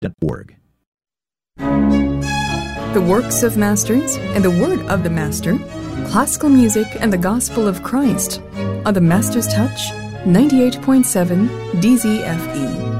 www.ccc.org. The works of masters and the word of the master, classical music and the gospel of Christ on the Master's Touch 98.7 DZFE.